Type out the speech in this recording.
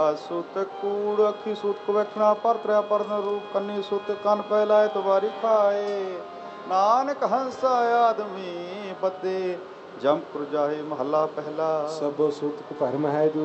ਸੁਤ ਕੂੜ ਅੱਖੀ ਸੁਤ ਕੋ ਵੇਖਣਾ ਪਰ ਤ੍ਰਿਆ ਪਰਨ ਰੂਪ ਕੰਨੀ ਸੁਤ ਕੰਨ ਪੈ ਲਾਏ ਤੁਵਾਰੀ ਖਾਏ ਨਾਨਕ ਹੰਸ ਆਦਮੀ ਬੱਦੇ ਜਮ ਪੁਰ ਜਾਏ ਮਹੱਲਾ ਪਹਿਲਾ। ਸਭੋ ਸੁਤ ਕੁ ਭਰਮ ਹੈ